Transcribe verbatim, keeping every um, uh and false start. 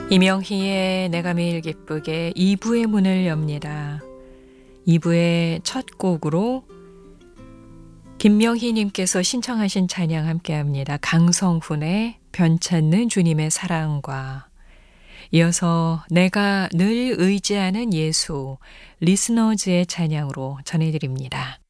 이명희의 내가 매일 기쁘게 이 부의 문을 엽니다. 이 부의 첫 곡으로 김명희님께서 신청하신 찬양 함께합니다. 강성훈의 변찮는 주님의 사랑과 이어서 내가 늘 의지하는 예수 리스너즈의 찬양으로 전해드립니다.